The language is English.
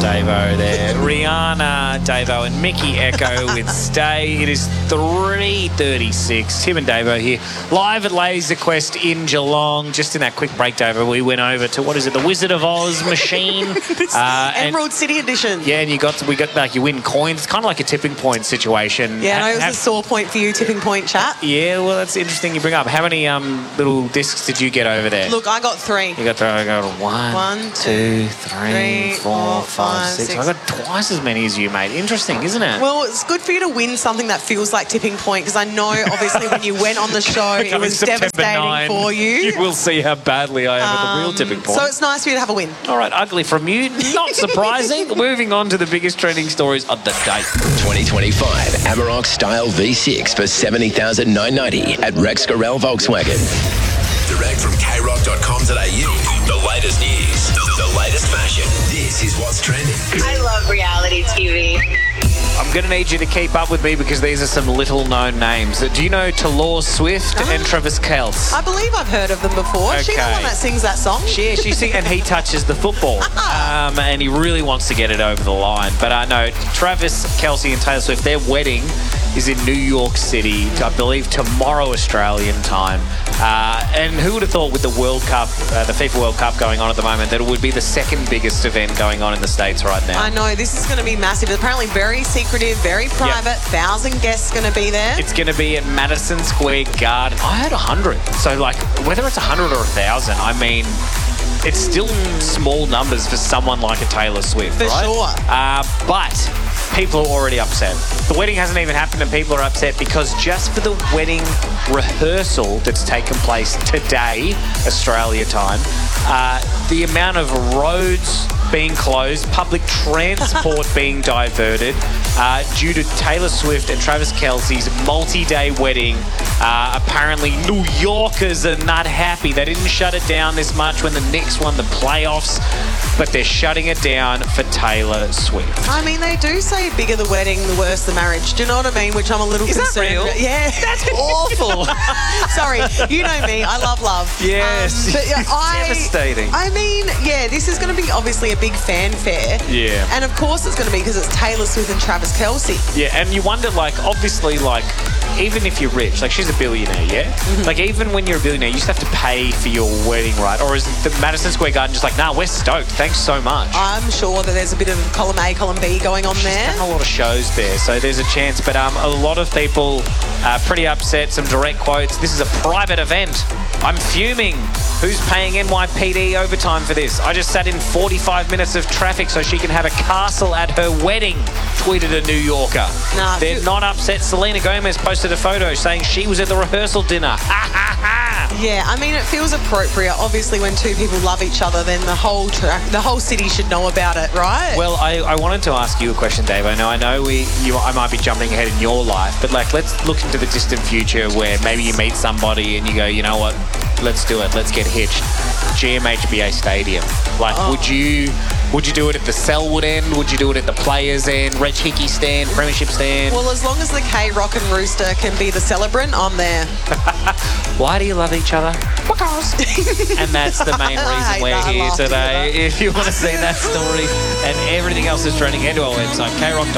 Davo there. Rihanna, Davo and Mickey Echo with Stay. It is 3:36. Tim and Davo here, live at Laser Quest in Geelong. Just in that quick break, Davo, we went over to, what is it, the Wizard of Oz machine. Emerald City Edition. Yeah, and we got like, you win coins. It's kind of like a tipping point situation. Yeah, I know it was a sore point for you, tipping point chat. Yeah, well, that's interesting you bring up. How many little discs did you get over there? Look, I got 3. You got 3. I got 1, 2, 3, 4, 5, 6. I got twice as many as you, mate. Interesting, isn't it? Well, it's good for you to win something that feels like tipping point, because I know, obviously, when you went on the show, it was devastating for you. You will see how badly I am at the real tipping point. So it's nice for you to have a win. All right, ugly from you. Not surprising. Moving on to the biggest trending stories of the day. 2025 Amarok Style V6 for $70,990 at Rex Gorel Volkswagen. Direct from krock.com.au. The latest news, the latest fashion. This is what's trending. I love reality TV. I'm going to need you to keep up with me because these are some little-known names. Do you know Taylor Swift and Travis Kelce? I believe I've heard of them before. Okay. She's the one that sings that song. Yeah, she sings, and he touches the football. And he really wants to get it over the line. But I know Travis Kelce and Taylor Swift, their wedding is in New York City, I believe tomorrow Australian time. And who would have thought with the World Cup, the FIFA World Cup going on at the moment, that it would be the second biggest event going on in the States right now? I know, this is going to be massive. Apparently very secretive, very private. 1,000 guests going to be there. It's going to be at Madison Square Garden. I heard 100. So, like, whether it's 100 or 1,000, I mean, it's still small numbers for someone like a Taylor Swift, For right? sure. But people are already upset. The wedding hasn't even happened and people are upset because just for the wedding rehearsal that's taken place today, Australia time, the amount of roads being closed, public transport being diverted due to Taylor Swift and Travis Kelce's multi-day wedding. Apparently, New Yorkers are not happy. They didn't shut it down this much when the Knicks won the playoffs, but they're shutting it down for Taylor Swift. I mean, they do say bigger the wedding, the worse the marriage. Do you know what I mean? Which I'm a little Is concerned. that real? Yeah. That's awful. Sorry, you know me. I love love. Yes. But yeah, Devastating. I mean, yeah, this is going to be obviously a big fanfare. Yeah. And of course it's going to be because it's Taylor Swift and Travis Kelce. Yeah, and you wonder, like, obviously, like, even if you're rich, like, she's a billionaire, yeah? Like, even when you're a billionaire, you still have to pay for your wedding, right? Or is the Madison Square Garden just like, nah, we're stoked, thanks so much? I'm sure that there's a bit of column A, column B going on there. She's done a lot of shows there, so there's a chance. But a lot of people are pretty upset. Some direct quotes. This is a private event. I'm fuming. Who's paying NYPD overtime for this? I just sat in 45 minutes of traffic so she can have a castle at her wedding, tweeted a New Yorker. Nah, They're not upset. Selena Gomez posted a photo saying she was at the rehearsal dinner. Ha ha ha! Yeah, I mean, it feels appropriate. Obviously, when two people love each other, then the whole city should know about it, right? Well, I wanted to ask you a question, Dave. I know I might be jumping ahead in your life, but like, let's look into the distant future where maybe you meet somebody and you go, you know what, let's do it. Let's get hitched. GMHBA Stadium. Like, would you do it at the Selwood end? Would you do it at the Players end? Reg Hickey stand? Premiership stand? Well, as long as the K-Rock and Rooster can be the celebrant, I'm there. Why do you love each other? Because. And that's the main reason we're here today. If you want to see that story and everything else that's trending, head to our website, krock.com.au.